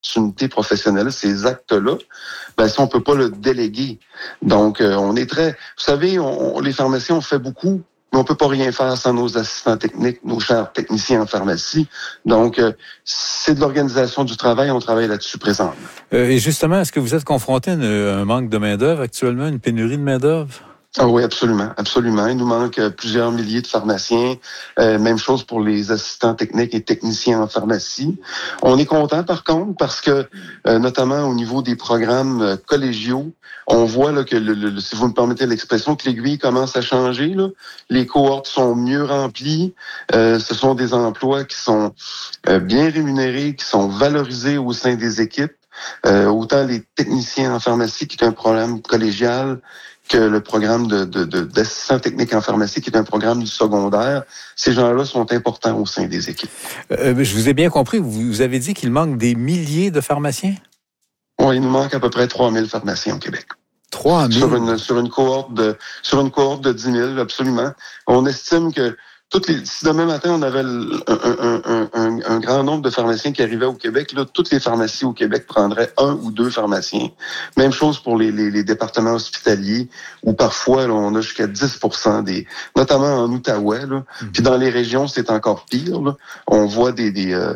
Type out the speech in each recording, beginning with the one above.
opportunité professionnelle, ces actes-là, ben ça, on peut pas le déléguer. Donc, on est très... Vous savez, les pharmaciens, on fait beaucoup, mais on peut pas rien faire sans nos assistants techniques, nos chers techniciens en pharmacie. Donc, c'est de l'organisation du travail, on travaille là-dessus présentement. Et justement, est-ce que vous êtes confronté à un manque de main-d'œuvre actuellement, une pénurie de main-d'œuvre? Ah oui, absolument, absolument. Il nous manque plusieurs milliers de pharmaciens. Même chose pour les assistants techniques et techniciens en pharmacie. On est content par contre parce que, notamment au niveau des programmes collégiaux, on voit là, que, si vous me permettez l'expression, que l'aiguille commence à changer. Là. Les cohortes sont mieux remplies. Ce sont des emplois qui sont bien rémunérés, qui sont valorisés au sein des équipes. Autant les techniciens en pharmacie, qui est un programme collégial, que le programme d'assistant technique en pharmacie, qui est un programme du secondaire. Ces gens-là sont importants au sein des équipes. Je vous ai bien compris. Vous avez dit qu'il manque des milliers de pharmaciens? Oui, il nous manque à peu près 3000 pharmaciens au Québec. 3000? Sur une cohorte de 10 000, absolument. On estime que si demain matin, on avait un grand nombre de pharmaciens qui arrivaient au Québec, là, toutes les pharmacies au Québec prendraient 1 ou 2 pharmaciens. Même chose pour les départements hospitaliers, où parfois, là, on a jusqu'à 10% notamment en Outaouais, là. Puis dans les régions, c'est encore pire, là. On voit des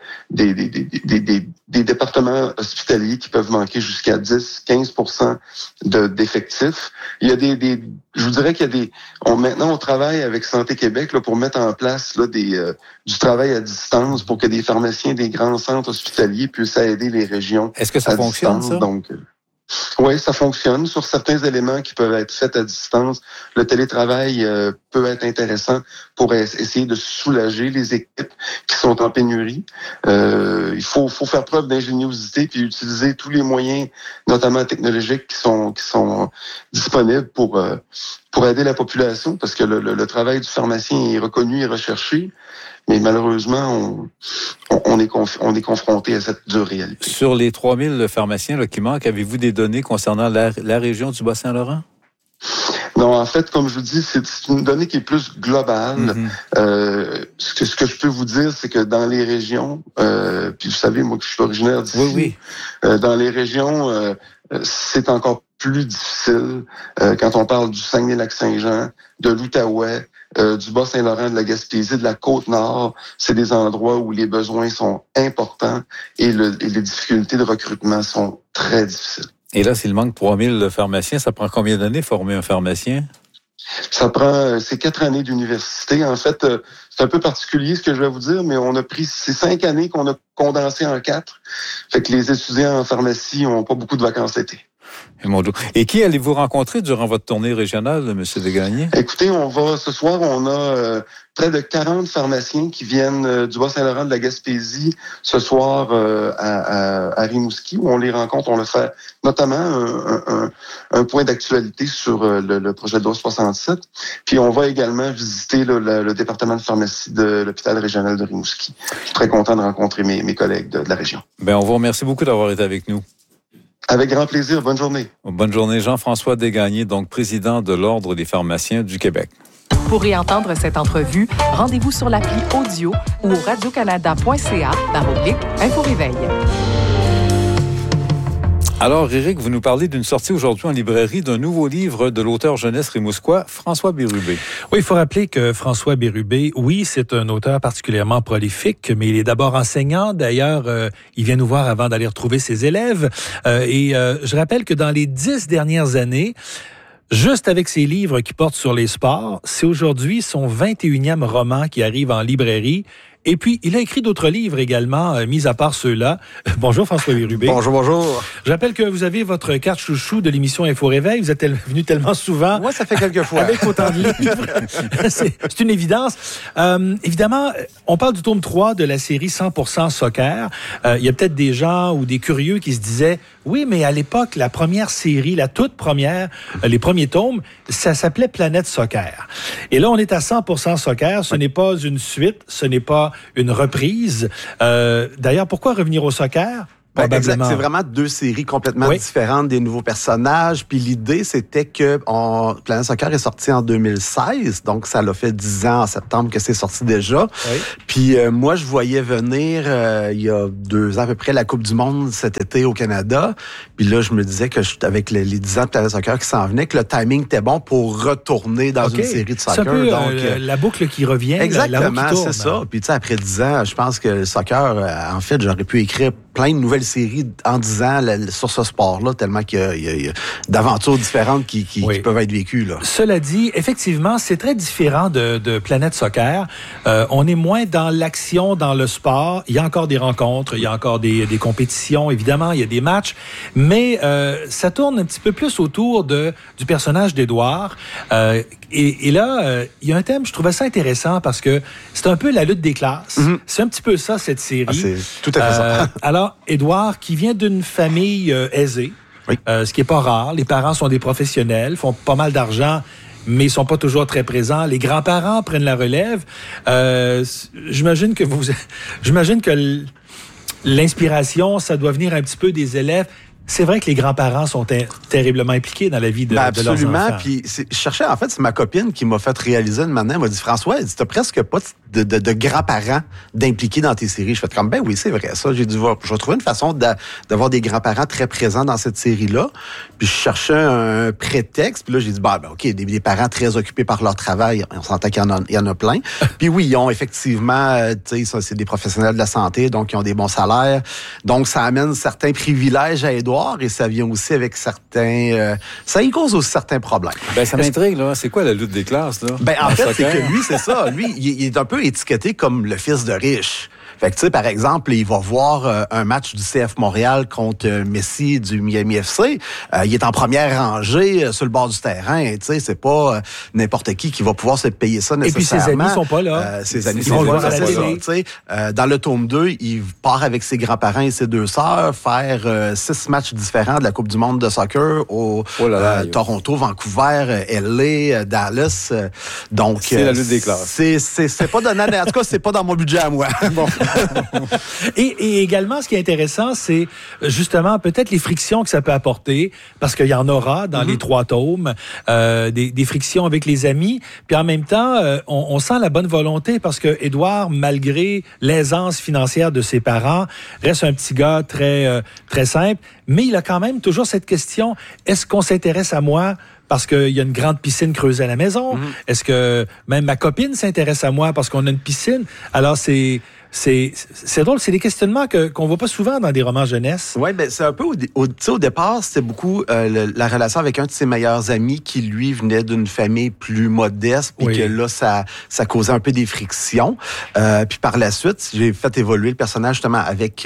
départements hospitaliers qui peuvent manquer jusqu'à 10-15% d'effectifs. Il y a je vous dirais qu'il y a maintenant, on travaille avec Santé Québec là, pour mettre en place là, du travail à distance pour que des pharmaciens des grands centres hospitaliers puissent aider les régions. Est-ce que ça fonctionne, ça? Donc, oui, ça fonctionne. Sur certains éléments qui peuvent être faits à distance, le télétravail peut être intéressant pour essayer de soulager les équipes qui sont en pénurie. Il faut faire preuve d'ingéniosité puis utiliser tous les moyens, notamment technologiques, qui sont disponibles pour aider la population, parce que le travail du pharmacien est reconnu et recherché. Mais malheureusement, on est confronté à cette dure réalité. Sur les 3000 pharmaciens là, qui manquent, avez-vous des données concernant la région du Bas-Saint-Laurent? Non, en fait, comme je vous dis, c'est une donnée qui est plus globale. Ce que je peux vous dire, c'est que dans les régions, puis vous savez, moi, que je suis originaire d'ici, oui. Dans les régions, c'est encore plus difficile quand on parle du Saguenay-Lac-Saint-Jean, de l'Outaouais, du Bas-Saint-Laurent, de la Gaspésie, de la Côte-Nord. C'est des endroits où les besoins sont importants et les difficultés de recrutement sont très difficiles. Et là, s'il manque 3000 pharmaciens, ça prend combien d'années former un pharmacien? C'est 4 années d'université. En fait, c'est un peu particulier ce que je vais vous dire, mais c'est 5 années qu'on a condensé en 4. Fait que les étudiants en pharmacie n'ont pas beaucoup de vacances d'été. Et qui allez-vous rencontrer durant votre tournée régionale, M. Desgagnés? Écoutez, ce soir, on a près de 40 pharmaciens qui viennent du Bas-Saint-Laurent, de la Gaspésie, ce soir à Rimouski, où on les rencontre. On leur fait notamment un point d'actualité sur le projet de loi 67. Puis on va également visiter le département de pharmacie de l'hôpital régional de Rimouski. Je suis très content de rencontrer mes collègues de la région. On vous remercie beaucoup d'avoir été avec nous. Avec grand plaisir. Bonne journée. Bonne journée. Jean-François Desgagnés, donc président de l'Ordre des pharmaciens du Québec. Pour réentendre cette entrevue, rendez-vous sur l'appli audio ou au radiocanada.ca/info-réveil. Alors, Éric, vous nous parlez d'une sortie aujourd'hui en librairie d'un nouveau livre de l'auteur jeunesse rimouskois, François Bérubé. Oui, il faut rappeler que François Bérubé, oui, c'est un auteur particulièrement prolifique, mais il est d'abord enseignant. D'ailleurs, il vient nous voir avant d'aller retrouver ses élèves. Je rappelle que dans les 10 dernières années, juste avec ses livres qui portent sur les sports, c'est aujourd'hui son 21e roman qui arrive en librairie. Et puis, il a écrit d'autres livres également, mis à part ceux-là. Bonjour François Bérubé. Bonjour. Je rappelle que vous avez votre carte chouchou de l'émission Info Réveil. Vous êtes venu tellement souvent. Moi, ça fait quelques fois. Avec autant de livres. C'est une évidence. Évidemment, on parle du tome 3 de la série 100% Soccer. Il y a peut-être des gens ou des curieux qui se disaient, oui, mais à l'époque, la première série, la toute première, les premiers tomes, ça s'appelait Planète Soccer. Et là, on est à 100% Soccer. Ce n'est pas une suite, ce n'est pas une reprise. D'ailleurs, pourquoi revenir au soccer? probablement. Exact. C'est vraiment 2 séries complètement différentes, des nouveaux personnages. Puis l'idée, c'était que Planète Soccer est sorti en 2016, donc ça l'a fait 10 ans en septembre que c'est sorti déjà. Oui. Puis moi, je voyais venir il y a 2 ans à peu près la Coupe du Monde cet été au Canada. Puis là, je me disais que avec les 10 ans de Planète Soccer qui s'en venaient, que le timing était bon pour retourner dans une série de soccer. C'est un peu la boucle qui revient. Exactement, la roue qui tourne, c'est ça. Puis tu sais, après 10 ans, je pense que le soccer, en fait, j'aurais pu écrire plein de nouvelles séries en 10 ans sur ce sport-là, tellement qu'il y a d'aventures différentes qui peuvent être vécues. Là. Cela dit, effectivement, c'est très différent de Planète Soccer. On est moins dans l'action, dans le sport. Il y a encore des rencontres, il y a encore des compétitions, évidemment, il y a des matchs, mais ça tourne un petit peu plus autour du personnage d'Édouard. Et là, il y a un thème, je trouvais ça intéressant parce que c'est un peu la lutte des classes. Mm-hmm. C'est un petit peu ça, cette série. Ah, c'est tout à fait ça. Alors, Édouard, qui vient d'une famille aisée, ce qui est pas rare. Les parents sont des professionnels, font pas mal d'argent, mais ils sont pas toujours très présents. Les grands-parents prennent la relève. J'imagine que l'inspiration, ça doit venir un petit peu des élèves. C'est vrai que les grands-parents sont terriblement impliqués dans la vie de leurs enfants. Absolument. Puis je cherchais, en fait, c'est ma copine qui m'a fait réaliser une manière. Elle m'a dit, François, t'as presque pas de grands-parents d'impliquer dans tes séries. Je fais comme, ben oui, c'est vrai ça. J'ai dû je vais trouver une façon d'avoir des grands-parents très présents dans cette série-là. Puis je cherchais un prétexte. Puis là, j'ai dit, ben OK, des parents très occupés par leur travail. On s'entend qu'il y en a plein. Puis oui, ils ont effectivement, tu sais, c'est des professionnels de la santé, donc ils ont des bons salaires. Donc ça amène certains privilèges à Édouard. Et ça vient aussi avec certains... ça y cause aussi certains problèmes. Ben, ça m'intrigue, là. C'est quoi la lutte des classes, là? Ben, en fait, c'est que lui, c'est ça. Lui, il est un peu étiqueté comme le fils de riche. Fait que, tu sais, par exemple, il va voir un match du CF Montréal contre Messi du Miami FC. Il est en première rangée sur le bord du terrain. Tu sais, c'est pas n'importe qui va pouvoir se payer ça nécessairement. Et puis ses amis sont pas là. Ses amis sont pas là, c'est ça. Tu sais, dans le tome 2, il part avec ses grands-parents et ses 2 sœurs faire 6 matchs différents de la Coupe du monde de soccer au Toronto, Vancouver, LA, Dallas. Donc c'est la lutte des classes. C'est pas donné. En tout cas, c'est pas dans mon budget à moi. Bon. Et également, ce qui est intéressant, c'est justement peut-être les frictions que ça peut apporter, parce qu'il y en aura dans les 3 tomes, des frictions avec les amis. Puis en même temps, on sent la bonne volonté, parce que Édouard, malgré l'aisance financière de ses parents, reste un petit gars très, très simple, mais il a quand même toujours cette question, est-ce qu'on s'intéresse à moi parce qu'il y a une grande piscine creusée à la maison? Est-ce que même ma copine s'intéresse à moi parce qu'on a une piscine? Alors, c'est drôle, c'est des questionnements qu'on voit pas souvent dans des romans jeunesse. Oui, ben c'est un peu au départ, c'était beaucoup la relation avec un de ses meilleurs amis qui, lui, venait d'une famille plus modeste, puis que là, ça causait un peu des frictions. Puis par la suite, j'ai fait évoluer le personnage justement avec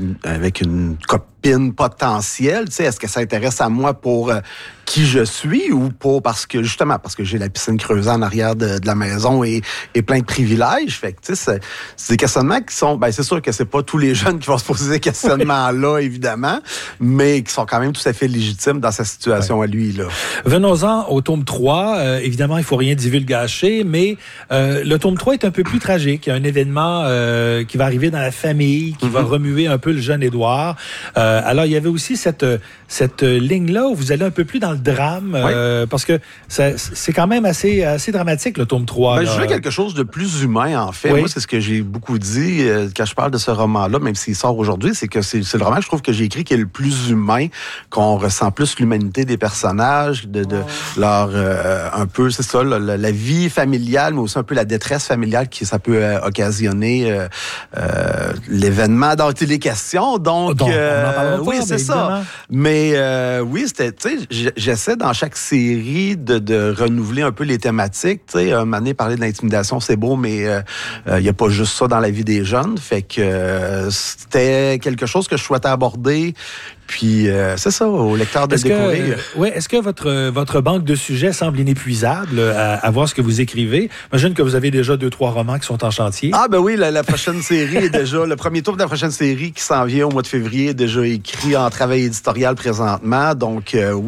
une copine potentielle. Tu sais, est-ce que ça intéresse à moi pour qui je suis ou parce que j'ai la piscine creusée en arrière de la maison et plein de privilèges. Fait que tu sais, c'est des questionnements qui sont, ben c'est sûr que c'est pas tous les jeunes qui vont se poser ces questionnements-là, évidemment, mais qui sont quand même tout à fait légitimes dans sa situation à lui, là. Venons-en au tome 3. Évidemment, il faut rien divulgacher, mais le tome 3 est un peu plus tragique. Il y a un événement qui va arriver dans la famille, qui va remuer un peu le jeune Édouard. Alors, il y avait aussi cette ligne-là où vous allez un peu plus dans le drame, parce que c'est quand même assez dramatique, le tome 3. Ben, je veux quelque chose de plus humain, en fait. Moi, c'est ce que j'ai beaucoup dit quand je parle de ce roman-là, même s'il sort aujourd'hui, c'est que c'est le roman que je trouve que j'ai écrit qui est le plus humain, qu'on ressent plus l'humanité des personnages, de leur un peu, c'est ça, la vie familiale, mais aussi un peu la détresse familiale que ça peut occasionner l'événement dont il est question. Donc, on en parlera pas, c'est ça. Mais oui, c'était, tu sais, j'essaie dans chaque série de renouveler un peu les thématiques. Tu sais, un moment donné, parler de l'intimidation, c'est beau, mais il n'y a pas juste ça dans la vie des jeunes. Fait que c'était quelque chose que je souhaitais aborder. Puis, c'est ça, au lecteur de découvrir. Est-ce que votre banque de sujets semble inépuisable à voir ce que vous écrivez? J'imagine que vous avez déjà 2-3 romans qui sont en chantier. Ah, ben oui, la prochaine série est déjà... Le premier tour de la prochaine série qui s'en vient au mois de février est déjà écrit en travail éditorial présentement. Donc, oui,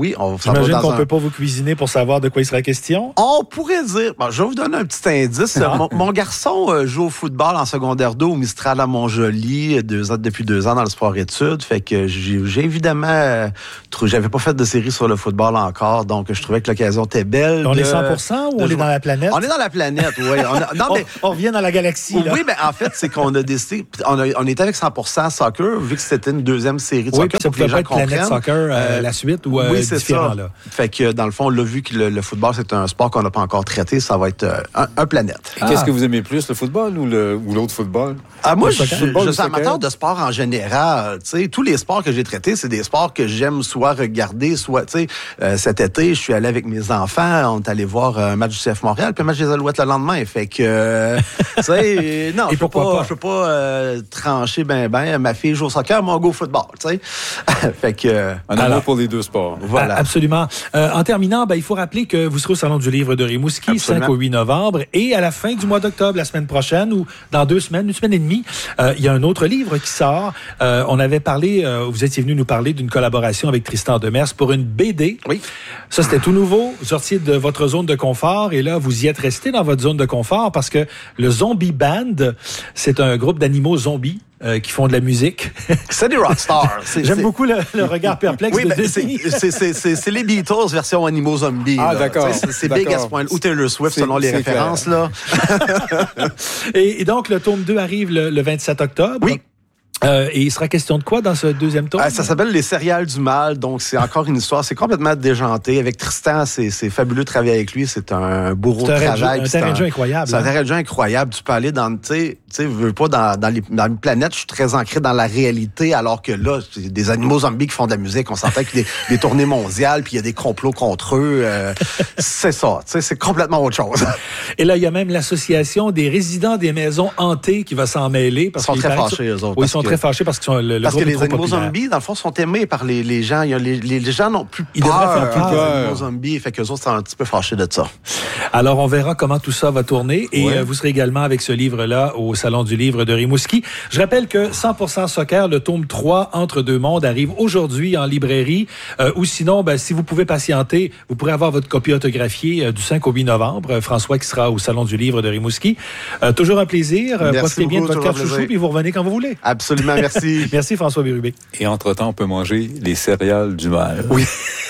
J'imagine qu'on ne peut pas vous cuisiner pour savoir de quoi il sera question. On pourrait dire... Bon, je vais vous donner un petit indice. Mon garçon joue au football en secondaire 2 au Mistral à Montjoly depuis 2 ans dans le sport-études. Fait que j'ai évidemment... j'avais pas fait de série sur le football encore, donc je trouvais que l'occasion était belle. On est 100% ou on est dans la planète? On est dans la planète, oui. On revient dans la galaxie, là. Oui, mais en fait, c'est qu'on a décidé... On était avec 100% soccer, vu que c'était une deuxième série de soccer. Oui, ça pouvait pas être Planète Soccer la suite ou oui, c'est différent, ça. Là. Fait que, dans le fond, on l'a vu que le football, c'est un sport qu'on n'a pas encore traité. Ça va être un planète. Qu'est-ce que vous aimez plus, le football ou l'autre football? Moi, je suis amateur de sport en général. Tous les sports que j'ai traités, c'est des sports que j'aime soit regarder, soit... cet été, je suis allé avec mes enfants, on est allé voir un match du CF Montréal, puis un match des Alouettes le lendemain. Fait que, non, je peux pas trancher ma fille joue au soccer, moi, on go au football, fait que... Un amour pour les deux sports. Voilà. Absolument. En terminant, il faut rappeler que vous serez au Salon du Livre de Rimouski, Absolument. 5 au 8 novembre, et à la fin du mois d'octobre, la semaine prochaine, ou dans 2 semaines, 1 semaine et demie, il y a un autre livre qui sort. On avait parlé, vous étiez venu nous parler d'une collaboration avec Tristan Demers pour une BD. Oui. Ça, c'était tout nouveau. Vous sortiez de votre zone de confort, et là, vous y êtes resté dans votre zone de confort parce que le Zombie Band, c'est un groupe d'animaux zombies qui font de la musique. C'est des rockstars. J'aime beaucoup le regard perplexe de Denis. C'est les Beatles version animaux zombies. Ah, là. d'accord. C'est big à ce point. Ou Taylor Swift, selon les références. Là. Et donc, le tome 2 arrive le 27 octobre. Oui. Et il sera question de quoi dans ce deuxième tome? Ça s'appelle Les Céréales du Mal, donc c'est encore une histoire, c'est complètement déjanté. Avec Tristan, c'est fabuleux de travailler avec lui, c'est un bourreau de travail. C'est un terrain de jeu incroyable. C'est un terrain de jeu incroyable. Tu peux aller dans, tu sais, veux pas dans une planète, je suis très ancré dans la réalité, alors que là, c'est des animaux zombies qui font de la musique, on s'entend qu'il y a des tournées mondiales, puis il y a des complots contre eux. C'est ça, tu sais, c'est complètement autre chose. Et là, il y a même l'association des résidents des maisons hantées qui va s'en mêler. Ils sont très fâchés, eux autres. Oui, ils sont très fâchés parce que les animaux zombies, dans le fond, sont aimés par les gens. Les gens n'ont plus Ils devraient faire peur des animaux zombies. Fait qu'eux autres sont un petit peu fâchés de ça. Alors, on verra comment tout ça va tourner. Et vous serez également avec ce livre-là au Salon du Livre de Rimouski. Je rappelle que 100% Soccer, le tome 3, Entre deux mondes, arrive aujourd'hui en librairie. Ou sinon, si vous pouvez patienter, vous pourrez avoir votre copie autographiée du 5 au 8 novembre. François qui sera au Salon du Livre de Rimouski. Toujours un plaisir. Profitez bien de votre carte chouchou, puis vous revenez quand vous voulez. Absolument, merci. Merci François Bérubé. Et entre-temps, on peut manger les céréales du mal. Oui.